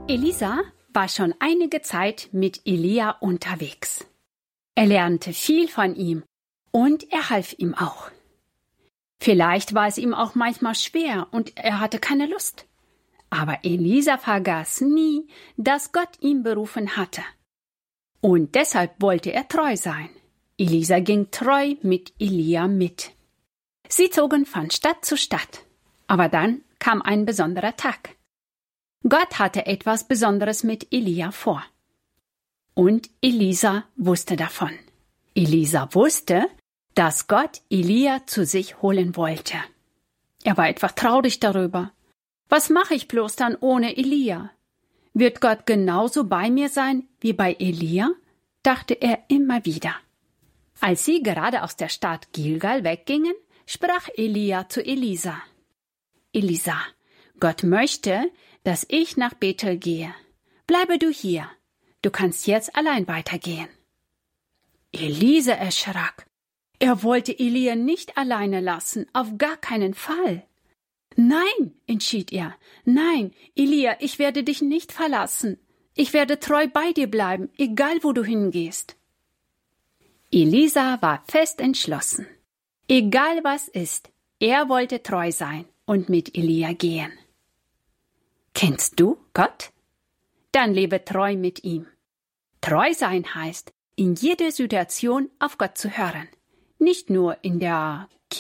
Elisa war schon einige Zeit mit Elia unterwegs. Er lernte viel von ihm und er half ihm auch. Vielleicht war es ihm auch manchmal schwer und er hatte keine Lust. Aber Elisa vergaß nie, dass Gott ihn berufen hatte. Und deshalb wollte er treu sein. Elisa ging treu mit Elia mit. Sie zogen von Stadt zu Stadt. Aber dann kam ein besonderer Tag. Gott hatte etwas Besonderes mit Elia vor. Und Elisa wusste davon. Elisa wusste, dass Gott Elia zu sich holen wollte. Er war einfach traurig darüber. Was mache ich bloß dann ohne Elia? Wird Gott genauso bei mir sein wie bei Elia? Dachte er immer wieder. Als sie gerade aus der Stadt Gilgal weggingen, sprach Elia zu Elisa. Elisa, Gott möchte, dass ich nach Bethel gehe. Bleibe du hier. Du kannst jetzt allein weitergehen. Elisa erschrak. Er wollte Elia nicht alleine lassen, auf gar keinen Fall. Nein, entschied er. Nein, Elia, ich werde dich nicht verlassen. Ich werde treu bei dir bleiben, egal wo du hingehst. Elisa war fest entschlossen. Egal was ist, er wollte treu sein und mit Elia gehen. Kennst du Gott? Dann lebe treu mit ihm. Treu sein heißt, in jeder Situation auf Gott zu hören. Nicht nur in der